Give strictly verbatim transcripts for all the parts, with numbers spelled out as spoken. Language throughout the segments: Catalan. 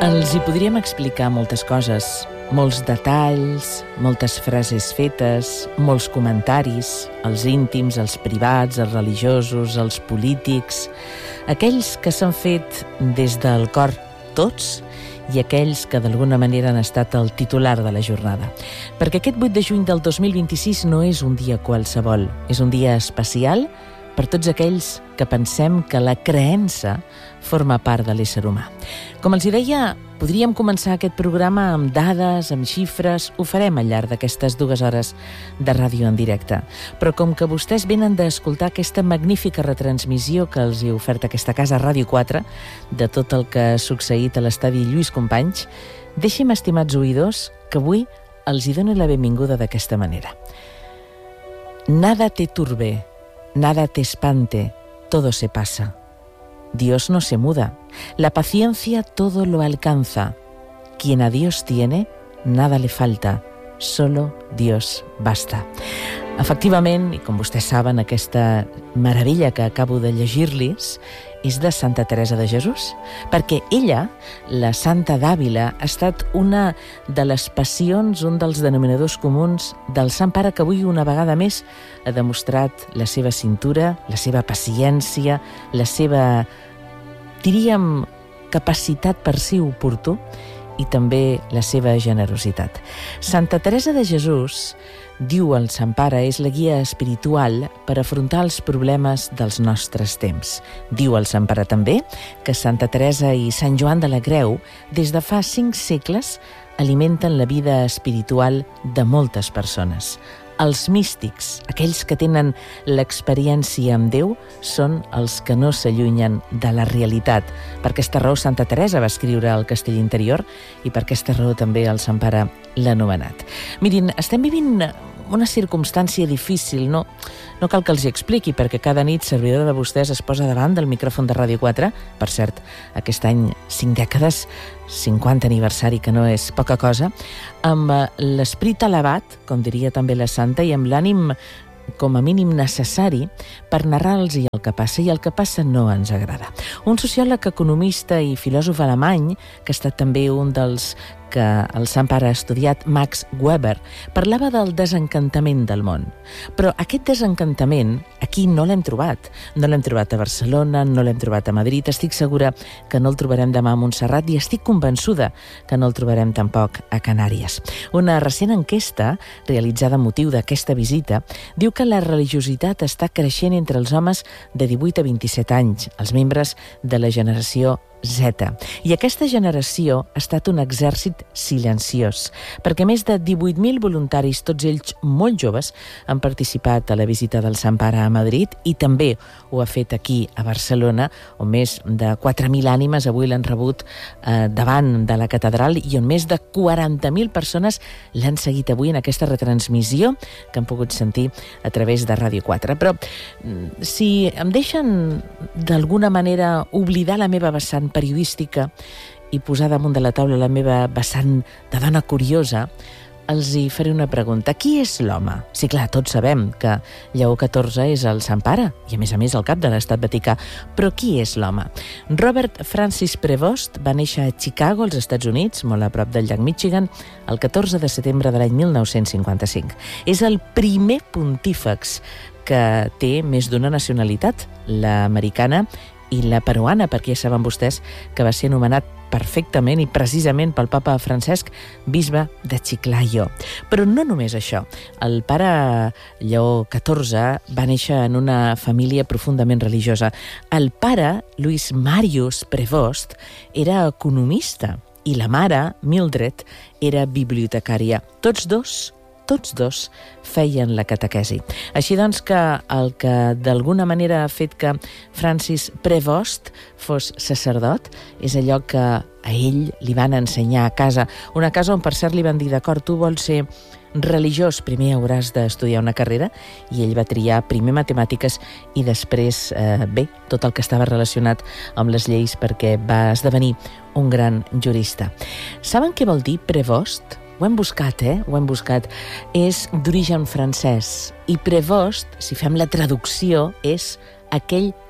Els hi podríem explicar moltes coses, molts detalls, moltes frases fetes, molts comentaris, els íntims, els privats, els religiosos, els polítics, aquells que s'han fet des del cor tots i aquells que d'alguna manera han estat el titular de la jornada. Perquè aquest vuit de juny del dos mil vint-i-sis no és un dia qualsevol, és un dia especial per tots aquells que pensem que la creença forma part de l'ésser humà. Com els hi deia, podríem començar aquest programa amb dades, amb xifres, ho farem al llarg d'aquestes dues hores de ràdio en directe. Però com que vostès venen d'escoltar aquesta magnífica retransmissió que els hi oferta aquesta casa Ràdio quatre, de tot el que ha succeït a l'estadi Lluís Companys, deixi'm, estimats oïdors, que avui els hi dono la benvinguda d'aquesta manera. Nada te turbe, nada te espante, todo se pasa. Dios no se muda. La paciencia todo lo alcanza. Quien a Dios tiene, nada le falta. Solo Dios basta. Efectivament, i com vostès saben, aquesta meravella que acabo de llegir-los és de Santa Teresa de Jesús, perquè ella, la Santa d'Àvila, ha estat una de les passions, un dels denominadors comuns del Sant Pare, que avui una vegada més ha demostrat la seva cintura, la seva paciència, la seva, diríem, capacitat per ser oportú i també la seva generositat. Santa Teresa de Jesús, diu el Sant Pare, és la guia espiritual per afrontar els problemes dels nostres temps. Diu el Sant Pare també que Santa Teresa i Sant Joan de la Creu, des de fa cinc segles, alimenten la vida espiritual de moltes persones. Els místics, aquells que tenen l'experiència amb Déu, són els que no s'allunyen de la realitat. Per aquesta raó Santa Teresa va escriure el Castell Interior i per aquesta raó també el Sant Pare l'ha anomenat. Mirin, estem vivint una circumstància difícil, no, no cal que els hi expliqui, perquè cada nit servidor de vostès es posa davant del micròfon de Ràdio quatre, per cert, aquest any cinc dècades, cinquanta aniversari, que no és poca cosa, amb l'esperit elevat, com diria també la Santa, i amb l'ànim com a mínim necessari per narrar-los el que passa, i el que passa no ens agrada. Un sociòleg, economista i filòsof alemany, que ha estat també un dels que el Sant Pare ha estudiat, Max Weber, parlava del desencantament del món. Però aquest desencantament aquí no l'hem trobat. No l'hem trobat a Barcelona, no l'hem trobat a Madrid, estic segura que no el trobarem demà a Montserrat i estic convençuda que no el trobarem tampoc a Canàries. Una recent enquesta, realitzada amb motiu d'aquesta visita, diu que la religiositat està creixent entre els homes de divuit a vint-i-set anys, els membres de la generació Z. I aquesta generació ha estat un exèrcit silenciós, perquè més de divuit mil voluntaris, tots ells molt joves, han participat a la visita del Sant Pare a Madrid i també ho ha fet aquí a Barcelona, on més de quatre mil ànimes avui l'han rebut eh, davant de la catedral i on més de quaranta mil persones l'han seguit avui en aquesta retransmissió que han pogut sentir a través de Ràdio quatre. Però si em deixen d'alguna manera oblidar la meva vessant periodística i posar damunt de la taula la meva vessant de dona curiosa, els hi faré una pregunta. Qui és l'home? Sí, clar, tots sabem que Lleó catorze és el Sant Pare i, a més a més, el cap de l'Estat Vaticà. Però qui és l'home? Robert Francis Prevost va néixer a Chicago, als Estats Units, molt a prop del llac Michigan, el catorze de setembre de l'any mil nou-cents cinquanta-cinc. És el primer pontífex que té més d'una nacionalitat, l'americana i la peruana, perquè ja saben vostès que va ser anomenat perfectament i precisament pel papa Francesc bisbe de Chiclayo. Però no només això. El pare Lleó catorze va néixer en una família profundament religiosa. El pare, Luis Marius Prevost, era economista i la mare, Mildred, era bibliotecària. Tots dos tots dos feien la catequesi. Així doncs que el que d'alguna manera ha fet que Francis Prevost fos sacerdot és allò que a ell li van ensenyar a casa. Una casa on, per cert, li van dir, d'acord, tu vols ser religiós, primer hauràs d'estudiar una carrera, i ell va triar primer matemàtiques i després, eh, bé, tot el que estava relacionat amb les lleis, perquè va esdevenir un gran jurista. Saben què vol dir Prevost? Ho hem buscat, eh? Ho hem buscat. És d'origen francès. I Prevost, si fem la traducció, és aquell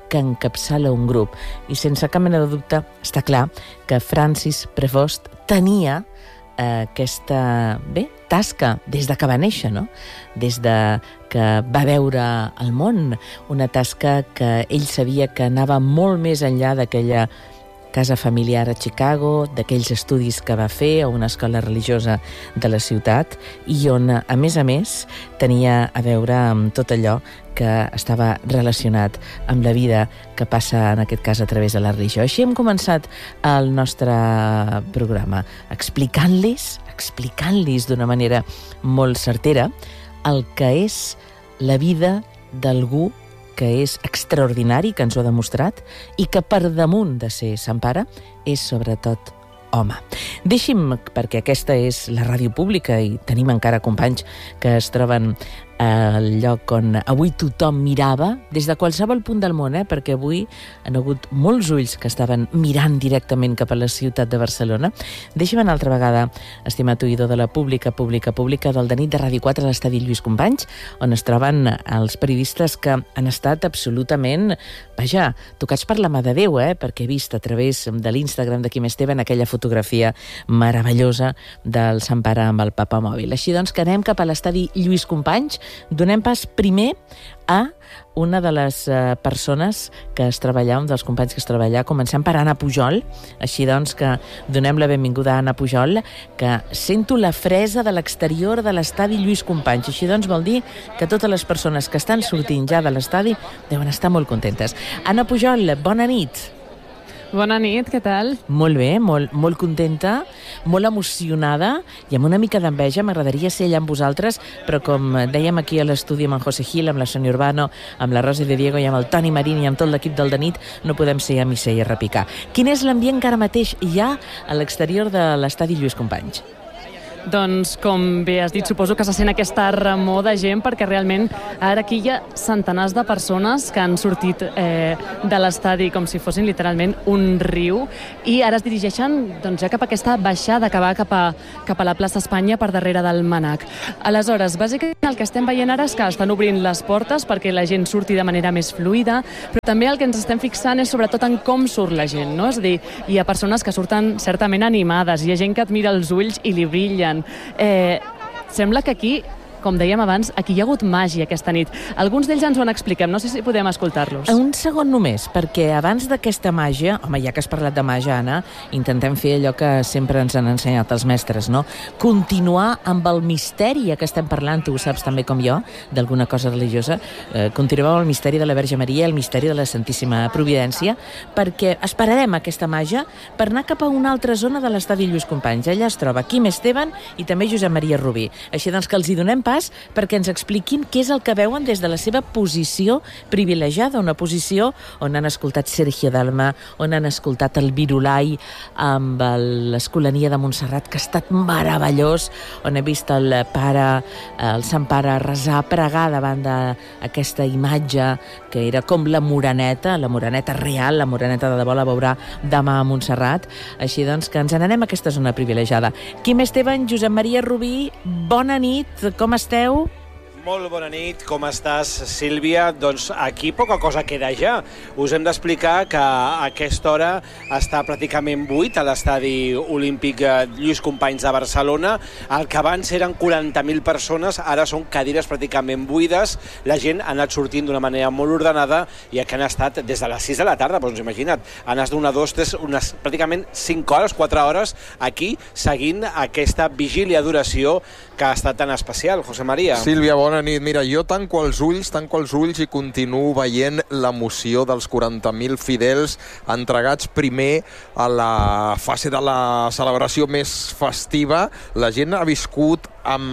que encapçala un grup. I sense cap mena de dubte està clar que Francis Prevost tenia eh, aquesta, bé, tasca des de que va néixer, no? Des de que va veure el món, una tasca que ell sabia que anava molt més enllà d'aquella casa familiar a Chicago, d'aquells estudis que va fer a una escola religiosa de la ciutat i on, a més a més, tenia a veure amb tot allò que estava relacionat amb la vida que passa, en aquest cas, a través de la religió. Així hem començat el nostre programa explicant-los, explicant-los d'una manera molt certera el que és la vida d'algú que és extraordinari, que ens ho ha demostrat, i que per damunt de ser Sant Pare és sobretot home. Deixi'm, perquè aquesta és la ràdio pública i tenim encara companys que es troben al lloc on avui tothom mirava, des de qualsevol punt del món, eh? Perquè avui han hagut molts ulls que estaven mirant directament cap a la ciutat de Barcelona. Deixa'm una altra vegada, estimat oïdor de la pública, pública, pública del de nit de Ràdio quatre a l'estadi Lluís Companys, on es troben els periodistes que han estat absolutament, vaja, tocats per la mà de Déu, eh? Perquè he vist a través de l'Instagram de Quim Esteban aquella fotografia meravellosa del Sant Pare amb el papa mòbil. Així doncs que anem cap a l'estadi Lluís Companys. Donem pas primer a una de les uh, persones que es treballa, un dels companys que es treballa, comencem per Anna Pujol. Així doncs que donem la benvinguda a Anna Pujol, que sento la fresa de l'exterior de l'estadi Lluís Companys. Així doncs vol dir que totes les persones que estan sortint ja de l'estadi deuen estar molt contentes. Anna Pujol, bona nit. Bona nit, què tal? Molt bé, molt, molt contenta, molt emocionada i amb una mica d'enveja. M'agradaria ser allà amb vosaltres, però com dèiem aquí a l'estudi amb en José Gil, amb la Sonia Urbano, amb la Rosa de Diego i amb el Toni Marín i amb tot l'equip del de nit, no podem ser a misser i a repicar. Quin és l'ambient que ara mateix hi ha a l'exterior de l'estadi Lluís Companys? Doncs, com bé has dit, suposo que se sent aquesta remor de gent, perquè realment ara aquí hi ha centenars de persones que han sortit eh, de l'estadi com si fossin literalment un riu i ara es dirigeixen doncs, ja cap a aquesta baixada que va cap a, cap a la plaça Espanya per darrere del Manac. Aleshores, bàsicament el que estem veient ara és que estan obrint les portes perquè la gent surti de manera més fluida, però també el que ens estem fixant és sobretot en com surt la gent, no? És a dir, hi ha persones que surten certament animades, hi ha gent que et mira els ulls i li brillen. Eh, sembla que aquí, com dèiem abans, aquí hi ha hagut màgia aquesta nit. Alguns d'ells ens ho han explicat, no sé si podem escoltar-los. Un segon només, perquè abans d'aquesta màgia, home, ja que has parlat de màgia, Anna, intentem fer allò que sempre ens han ensenyat els mestres, no? Continuar amb el misteri, ja que estem parlant, tu ho saps també com jo, d'alguna cosa religiosa, eh, continuem amb el misteri de la Verge Maria, el misteri de la Santíssima Providència, perquè esperarem aquesta màgia per anar cap a una altra zona de l'estadi Lluís Companys. Allà es troba Quim Esteban i també Josep Maria Rubí. Així doncs que els hi donem pas perquè ens expliquin què és el que veuen des de la seva posició privilegiada, una posició on han escoltat Sergio Dalma, on han escoltat el Virulai amb l'Escolania de Montserrat, que ha estat meravellós, on he vist el pare, el Sant Pare resar, pregar davant d'aquesta imatge que era com la Moreneta, la Moreneta real, la Moreneta de debò la veurà demà a Montserrat. Així doncs que ens n'anem a aquesta zona privilegiada. Quim Esteban, Josep Maria Rubí, bona nit, com esteu? Esteu? Molt bona nit, com estàs, Sílvia? Doncs aquí poca cosa queda ja. Us hem d'explicar que a aquesta hora està pràcticament buit a l'estadi olímpic Lluís Companys de Barcelona. El que abans eren quaranta mil persones, ara són cadires pràcticament buides. La gent ha anat sortint d'una manera molt ordenada i aquí han estat des de les sis de la tarda, doncs imagina't, han estat una, dos, tres, unes pràcticament cinc hores, quatre hores aquí seguint aquesta vigília d'oració que ha estat tan especial. José María. Sílvia, bona nit. Mira, jo tanco els ulls, tanco els ulls i continuo veient l'emoció dels quaranta mil fidels entregats primer a la fase de la celebració més festiva. La gent ha viscut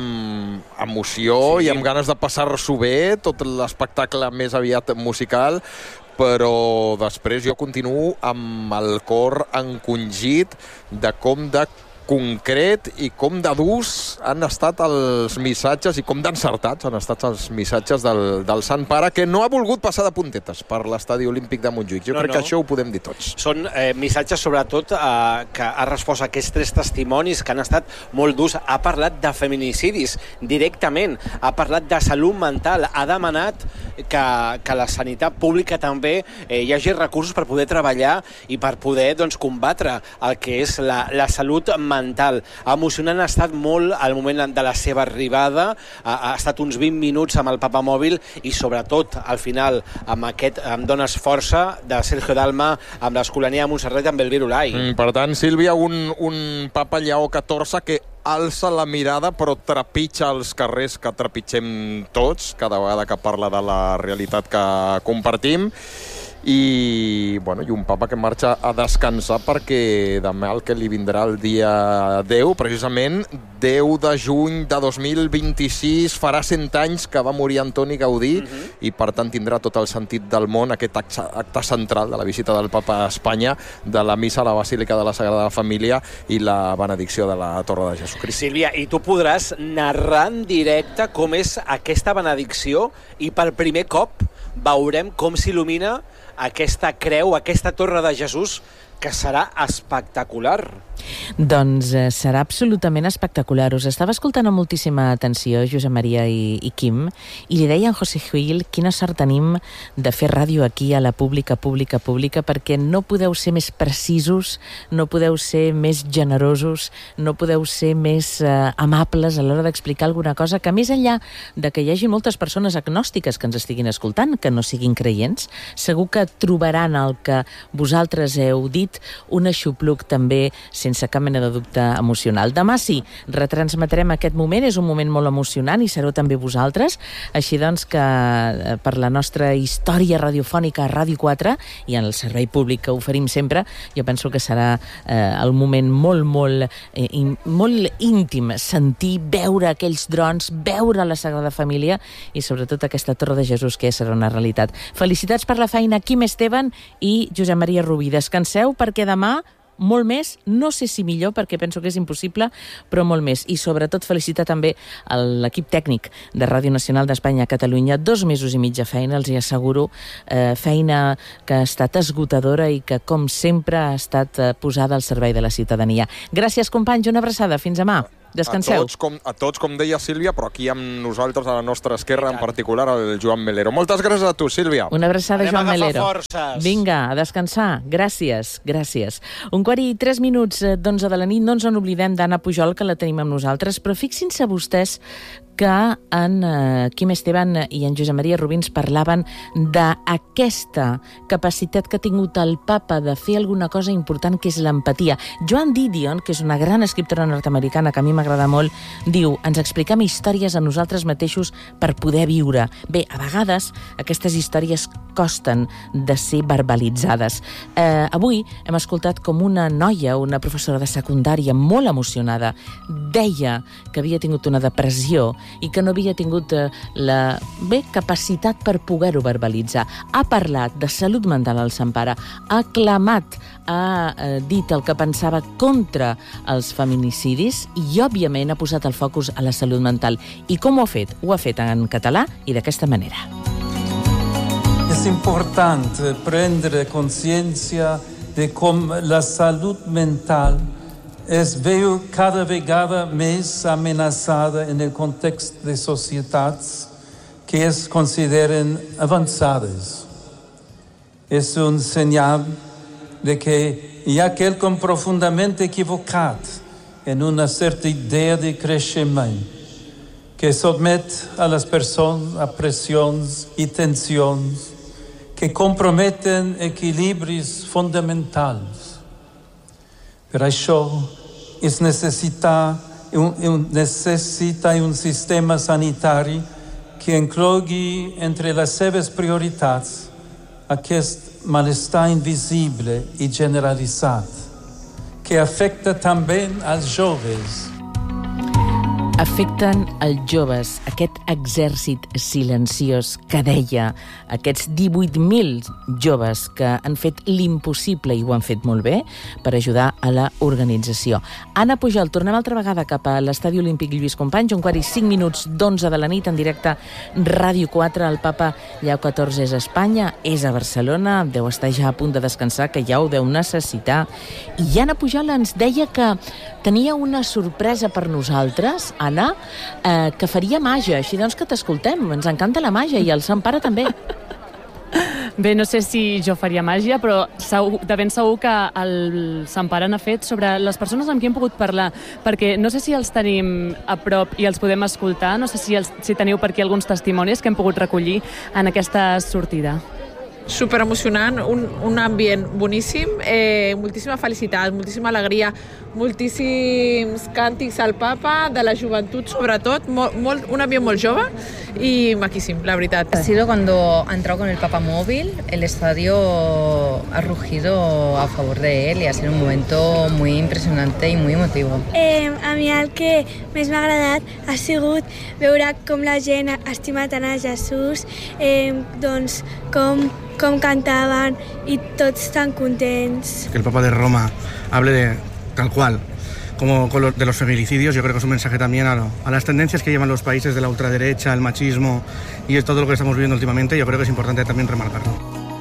amb emoció sí. i amb ganes de passar-s'ho bé, tot l'espectacle més aviat musical, però després jo continuo amb el cor encongit de com de concret i com de durs han estat els missatges i com d'encertats han estat els missatges del, del Sant Pare, que no ha volgut passar de puntetes per l'estadi olímpic de Montjuïc. Jo no, crec no. que això ho podem dir tots. Són eh, missatges, sobretot, eh, que ha respost a aquests tres testimonis que han estat molt durs. Ha parlat de feminicidis directament, ha parlat de salut mental, ha demanat que, que la sanitat pública també eh, hi hagi recursos per poder treballar i per poder doncs, combatre el que és la, la salut mental. Emocionant ha estat molt al moment de la seva arribada, ha, ha estat uns vint minuts amb el papamòbil i sobretot al final amb aquest Em dones força de Sergio Dalma amb l'Escolania de Montserrat amb Elvira Olai. Mm, per tant, Sílvia, un, un Papa Lleó catorze que alça la mirada però trepitja els carrers que trepitgem tots cada vegada que parla de la realitat que compartim. I, bueno, i un papa que marxa a descansar perquè demà el que li vindrà el dia deu, precisament deu de juny de dos mil vint-i-sis, farà cent anys que va morir Antoni Gaudí, uh-huh. i per tant tindrà tot el sentit del món aquest acte, acte central de la visita del papa a Espanya, de la missa a la Basílica de la Sagrada Família i la benedicció de la Torre de Jesucrist. Sílvia, i tu podràs narrar en directe com és aquesta benedicció i per primer cop veurem com s'il·lumina aquesta creu, aquesta Torre de Jesús, que serà espectacular. Doncs eh, serà absolutament espectacular. Us estava escoltant amb moltíssima atenció, Josep Maria i, i Quim, i li deia a en José Gil quina sort tenim de fer ràdio aquí a la pública, pública, pública, perquè no podeu ser més precisos, no podeu ser més generosos, no podeu ser més eh, amables a l'hora d'explicar alguna cosa que, més enllà de que hi hagi moltes persones agnòstiques que ens estiguin escoltant, que no siguin creients, segur que trobaran el que vosaltres heu dit un aixopluc també sense cap mena de dubte emocional. Demà sí, retransmetrem aquest moment, és un moment molt emocionant i sereu també vosaltres, així doncs que per la nostra història radiofònica a Ràdio quatre i en el servei públic que oferim sempre, jo penso que serà eh, el moment molt, molt, eh, in, molt íntim, sentir, veure aquells drons, veure la Sagrada Família i sobretot aquesta Torre de Jesús que serà una realitat. Felicitats per la feina, Quim Esteban i Josep Maria Rubí. Descanseu perquè demà molt més, no sé si millor perquè penso que és impossible, però molt més. I sobretot felicitar també a l'equip tècnic de Ràdio Nacional d'Espanya a Catalunya, dos mesos i mig de feina, els hi asseguro, eh, feina que ha estat esgotadora i que com sempre ha estat eh, posada al servei de la ciutadania. Gràcies companys, una abraçada, fins demà. Descanseu. A tots, com, a tots, com deia Sílvia, però aquí amb nosaltres, a la nostra esquerra, en particular, el Joan Melero. Moltes gràcies a tu, Sílvia. Una abraçada, Anem Joan Melero. Forces. Vinga, a descansar. Gràcies, gràcies. Un quart i tres minuts d'onze de la nit, no ens en oblidem d'Anna Pujol, que la tenim amb nosaltres, però fixin-se vostès que en eh, Quim Esteban i en Josep Maria Rubins parlaven d'aquesta capacitat que ha tingut el papa de fer alguna cosa important, que és l'empatia. Joan Didion, que és una gran escriptora nord-americana que a mi m'agrada molt, diu, ens expliquem històries a nosaltres mateixos per poder viure. Bé, a vegades aquestes històries costen de ser verbalitzades. Eh, avui hem escoltat com una noia, una professora de secundària molt emocionada, deia que havia tingut una depressió i que no havia tingut eh, la bé, capacitat per poder-ho verbalitzar. Ha parlat de salut mental al Sant Pare, ha clamat, ha eh, dit el que pensava contra els feminicidis i, òbviament, ha posat el focus a la salut mental. I com ho ha fet? Ho ha fet en català i d'aquesta manera. És important prendre consciència de com la salut mental es veu cada vegada més amenaçada en el context de societats que es consideren avançades. És un senyal de que hi ha quelcom profundament equivocat en una certa idea de creixement que sotmet a les persones a pressions i tensions que comprometen equilibris fonamentals. Per això es necessita un, un, necessita un sistema sanitari que inclogui entre les seves prioritats aquest malestar invisible i generalitzat, que afecta també als joves. Afecten els joves, aquest exèrcit silenciós que deia, aquests divuit mil joves que han fet l'impossible i ho han fet molt bé per ajudar a la organització. Anna Pujol, tornem altra vegada cap a l'Estadi Olímpic Lluís Companys, un quart i cinc minuts d'onze de la nit en directe Ràdio quatre. El papa Lleó catorze és a Espanya, és a Barcelona, deu estar ja a punt de descansar, que ja ho deu necessitar. I Anna Pujol ens deia que tenia una sorpresa per nosaltres, Anna, eh, que faria màgia, així doncs que t'escoltem, ens encanta la màgia i el Sant Pare també. Bé, no sé si jo faria màgia, però segur, de ben segur que el Sant Pare n'ha fet sobre les persones amb qui hem pogut parlar, perquè no sé si els tenim a prop i els podem escoltar, no sé si, els, si teniu per aquí alguns testimonis que hem pogut recollir en aquesta sortida. Super emocionant, un, un ambient boníssim, eh, moltíssima felicitat, moltíssima alegria, moltíssims càntics al papa, de la joventut sobretot, molt, molt, un ambient molt jove y maquíssim, la veritat. Ha sido cuando ha entrado con el Papa móvil, el estadio ha rugido a favor de él y ha sido un momento muy impresionante y muy emotivo. Eh, a mi el que més m'ha agradat ha sigut veure com la gent estima tant a Jesús, eh, doncs com com cantaban y todos tan contentos. Que el Papa de Roma hable de tal cual, como con lo, de los feminicidios, yo creo que es un mensaje también a, lo, a las tendencias que llevan los países de la ultraderecha, el machismo y es todo lo que estamos viviendo últimamente. Yo creo que es importante también remarcarlo.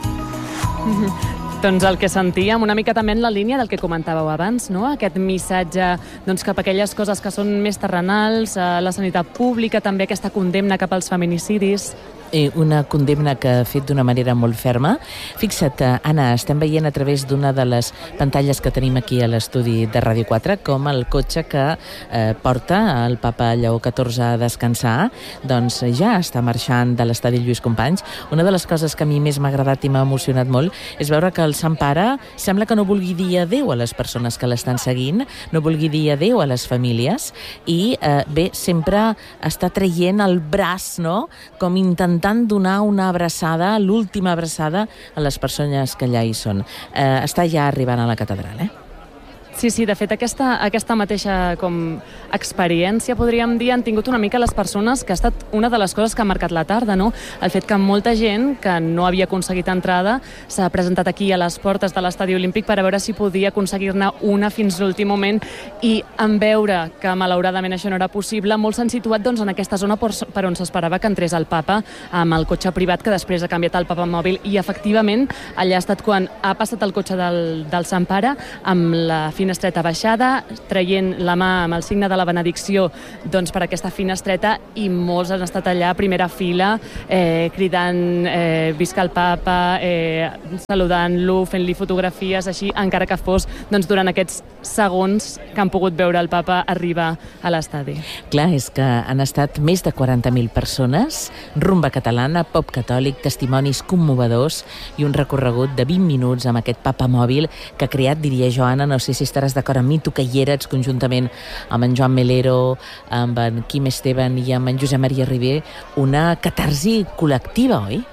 Mm-hmm. Doncs el que sentíem una mica també en la línia del que comentàveu abans, no? Aquest missatge doncs, cap a aquelles coses que són més terrenals, a la sanitat pública, també aquesta condemna cap als feminicidis. Eh, una condemna que ha fet d'una manera molt ferma. Fixa't, Anna, estem veient a través d'una de les pantalles que tenim aquí a l'estudi de Ràdio quatre com el cotxe que eh, porta el papa Lleó catorze a descansar, doncs ja està marxant de l'estadi Lluís Companys. Una de les coses que a mi més m'ha agradat i m'ha emocionat molt és veure que el Sant Pare sembla que no vulgui dir adéu a les persones que l'estan seguint, no vulgui dir adéu a les famílies i eh, bé, sempre està traient el braç, no?, com intentant intentant donar una abraçada, l'última abraçada a les persones que allà hi són. Eh, està ja arribant a la catedral, eh? Sí, sí, de fet, aquesta, aquesta mateixa com, experiència, podríem dir, han tingut una mica les persones, que ha estat una de les coses que ha marcat la tarda, no? El fet que molta gent que no havia aconseguit entrada s'ha presentat aquí a les portes de l'Estadi Olímpic per a veure si podia aconseguir-ne una fins l'últim moment i en veure que malauradament això no era possible, molts s'han situat doncs, en aquesta zona per, per on s'esperava que entrés el papa amb el cotxe privat que després ha canviat el papa mòbil i efectivament allà ha estat quan ha passat el cotxe del, del Sant Pare amb la finestreta baixada, traient la mà amb el signe de la benedicció doncs, per aquesta finestreta i molts han estat allà a primera fila eh, cridant eh, visca el papa, eh, saludant-lo, fent-li fotografies, així, encara que fos doncs, durant aquests segons que han pogut veure el papa arribar a l'estadi. Clar, és que han estat més de quaranta mil persones, rumba catalana, pop catòlic, testimonis commovedors i un recorregut de vint minuts amb aquest papa mòbil que ha creat, diria jo, Anna, no sé si estaràs d'acord amb mi, tu que hi eres conjuntament amb en Joan Melero, amb en Quim Esteban i amb en Josep Maria Ribé, una catarsi col·lectiva, oi?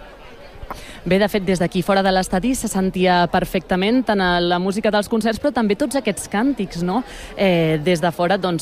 Bé, de fet, des d'aquí fora de l'estadi se sentia perfectament tant la música dels concerts, però també tots aquests càntics, no? Eh, des de fora, doncs,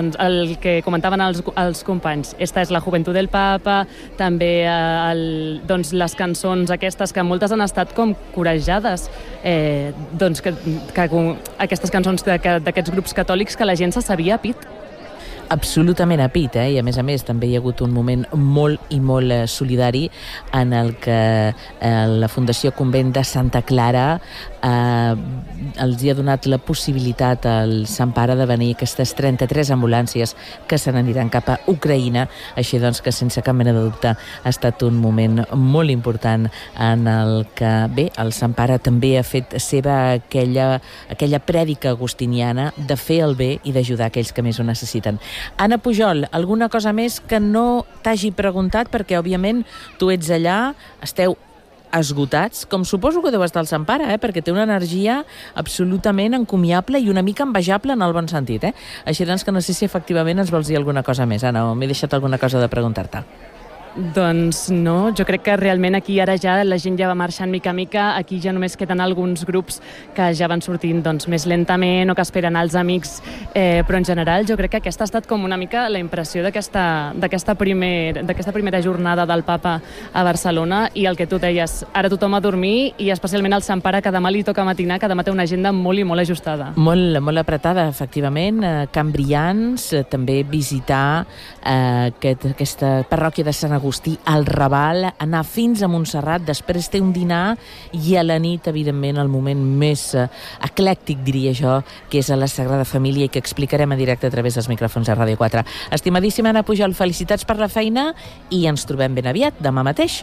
el que comentaven els, els companys. Esta és la joventut del papa, també eh, el, doncs, les cançons aquestes, que moltes han estat com corejades, eh, doncs, que, que, aquestes cançons d'aquests grups catòlics que la gent se sabia a pit. Absolutament a pit, eh? I a més a més també hi ha hagut un moment molt i molt eh, solidari en el que eh, la Fundació Convent de Santa Clara eh, els hi ha donat la possibilitat al Sant Pare de venir aquestes trenta-tres ambulàncies que se n'aniran cap a Ucraïna, així doncs que sense cap mena de dubte ha estat un moment molt important en el que, bé, el Sant Pare també ha fet seva aquella, aquella prèdica agustiniana de fer el bé i d'ajudar aquells que més ho necessiten. Anna Pujol, alguna cosa més que no t'hagi preguntat, perquè òbviament tu ets allà, esteu esgotats, com suposo que deu estar el Sant Pare, eh? Perquè té una energia absolutament encomiable i una mica envejable en el bon sentit, eh? Així doncs que no sé si efectivament ens vols dir alguna cosa més, Anna, o m'he deixat alguna cosa de preguntar-te. Doncs no, jo crec que realment aquí ara ja la gent ja va marxant mica a mica, aquí ja només queden alguns grups que ja van sortint doncs, més lentament o que esperen els amics, eh, però en general jo crec que aquesta ha estat com una mica la impressió d'aquesta d'aquesta primer, d'aquesta primera jornada del Papa a Barcelona, i el que tu deies, ara tothom a dormir, i especialment el Sant Pare, que demà li toca matinar, que demà té una agenda molt i molt ajustada. Molt, molt apretada, efectivament. Eh, Can Brians, eh, també visitar eh, aquest, aquesta parròquia de Sant Agustí, al Raval, anar fins a Montserrat, després té un dinar, i a la nit, evidentment, el moment més eh, eclèctic, diria jo, que és a la Sagrada Família, i que explicarem en directe a través dels micròfons de Ràdio quatre. Estimadíssima Anna Pujol, felicitats per la feina, i ens trobem ben aviat, demà mateix.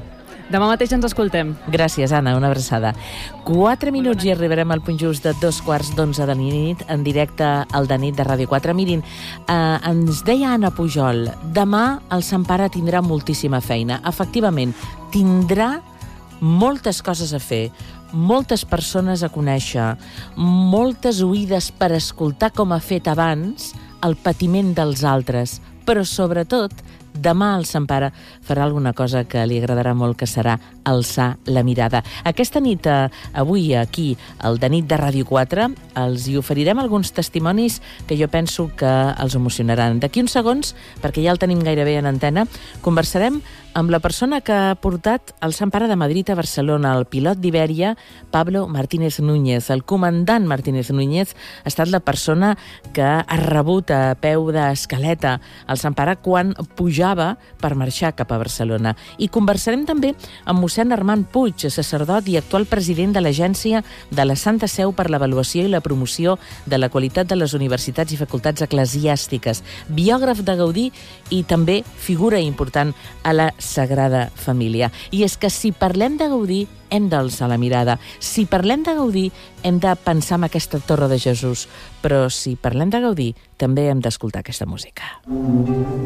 Demà mateix ens escoltem. Gràcies, Anna, una abraçada. Quatre minuts i arribarem al punt just de dos quarts d'onze de la nit, en directe al de nit de Ràdio quatre. Mirin, eh, ens deia Anna Pujol, demà el Sant Pare tindrà moltíssima feina. Efectivament, tindrà moltes coses a fer, moltes persones a conèixer, moltes oïdes per escoltar, com ha fet abans, el patiment dels altres, però sobretot demà el Sant Pare farà alguna cosa que li agradarà molt, que serà alçar la mirada. Aquesta nit, eh, avui aquí, al de nit de Ràdio quatre, els hi oferirem alguns testimonis que jo penso que els emocionaran. D'aquí uns segons, perquè ja el tenim gairebé en antena, conversarem amb la persona que ha portat el Sant Pare de Madrid a Barcelona, el pilot d'Ibèria, Pablo Martínez Núñez. El comandant Martínez Núñez ha estat la persona que ha rebut a peu d'escaleta el Sant Pare quan pujava per marxar cap a Barcelona. I conversarem també amb mossèn Armand Puig, sacerdot i actual president de l'Agència de la Santa Seu per l'Avaluació i la Promoció de la Qualitat de les Universitats i Facultats Eclesiàstiques, biògraf de Gaudí i també figura important a la Sagrada Família. I és que si parlem de Gaudí, hem d'alçar la mirada. Si parlem de Gaudí, hem de pensar en aquesta Torre de Jesús. Però si parlem de Gaudí, també hem d'escoltar aquesta música.